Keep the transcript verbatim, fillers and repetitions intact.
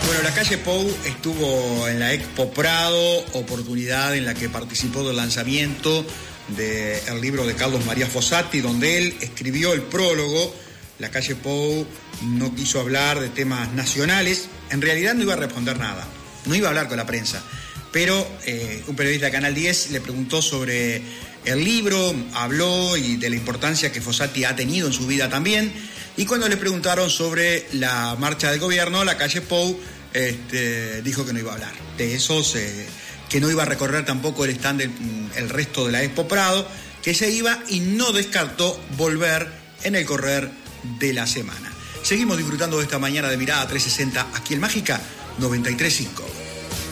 Bueno, la calle Pou estuvo en la Expo Prado, oportunidad en la que participó del lanzamiento del libro de Carlos María Fossati, donde él escribió el prólogo. La calle Pou no quiso hablar de temas nacionales, en realidad no iba a responder nada, no iba a hablar con la prensa, pero eh, un periodista de Canal diez le preguntó sobre el libro, habló y de la importancia que Fossati ha tenido en su vida también, y cuando le preguntaron sobre la marcha del gobierno, la calle Pou este, dijo que no iba a hablar de esos, eh, que no iba a recorrer tampoco el stand del el resto de la Expo Prado, que se iba y no descartó volver en el correr de la semana. Seguimos disfrutando de esta mañana de Mirada trescientos sesenta aquí en Mágica noventa y tres punto cinco.